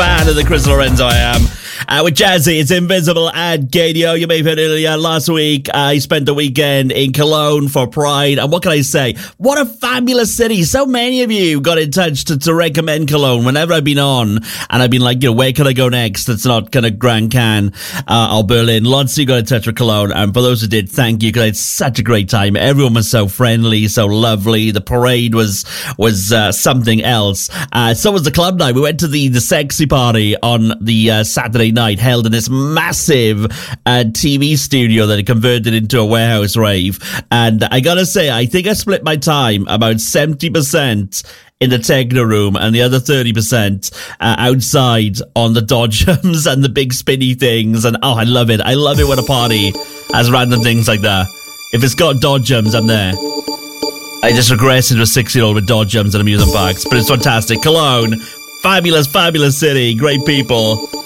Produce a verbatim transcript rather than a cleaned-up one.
fan of the Chris Lorenzo I am. Uh, with Jazzy, it's Invisible and K D O. You may have heard earlier last week, I spent the weekend in Cologne for Pride. And what can I say? What a fabulous city. So many of you got in touch to, to recommend Cologne whenever I've been on. And I've been like, you know, where can I go next? That's not kind of Grand Cannes uh, or Berlin. Lots of you got in touch with Cologne. And for those who did, thank you, because I had such a great time. Everyone was so friendly, so lovely. The parade was was uh, something else. Uh, so was the club night. We went to the, the sexy party on the uh, Saturday night, held in this massive uh, T V studio that had converted into a warehouse rave. And I gotta say, I think I split my time about seventy percent in the techno room and the other thirty percent uh, outside on the dodgems and the big spinny things. And oh, I love it. I love it when a party has random things like that. If it's got dodgems, I'm there. I just regressed into a six-year-old with dodgems at amusement parks, but it's fantastic. Cologne, fabulous, fabulous city, great people.